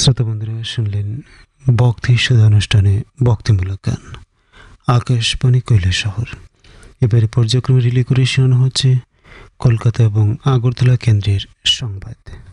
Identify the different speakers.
Speaker 1: শ্রোতা বন্ধুরা, শুনলেন ভক্তি সুধা অনুষ্ঠানে ভক্তিমূলক গান আকাশবাণী কৈলাসহর। এবারে পর্যায়ক্রমে রিলে করে শোনানো হচ্ছে কলকাতা এবং আগরতলা কেন্দ্রের সংবাদ।